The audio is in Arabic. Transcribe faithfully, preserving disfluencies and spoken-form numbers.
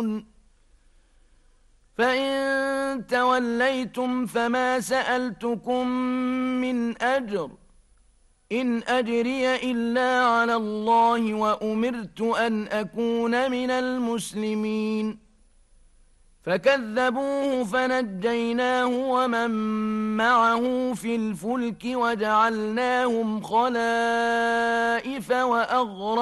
فإن توليتم فما سألتكم من أجر إن أجري إلا على الله وأمرت أن أكون من المسلمين فكذبوه فنجيناه ومن معه في الفلك وجعلناهم خلائف وأغرقناهم